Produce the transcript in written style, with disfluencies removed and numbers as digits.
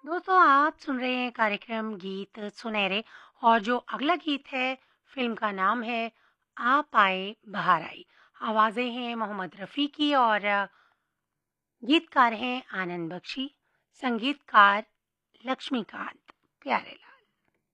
दोस्तों आप सुन रहे हैं कार्यक्रम गीत सुनहरे। और जो अगला गीत है, फिल्म का नाम है आप आए बहार आई। आवाजें हैं मोहम्मद रफ़ी की और गीतकार हैं आनंद बख्शी, संगीतकार लक्ष्मीकांत प्यारेलाल।